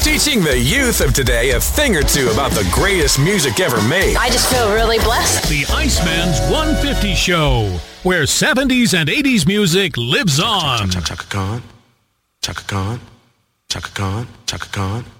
Teaching the youth of today a thing or two about the greatest music ever made. I just feel really blessed. The Iceman's 150 Show, where 70s and 80s music lives on. Chaka Khan, Chaka Khan, Chaka Khan, Chaka Khan.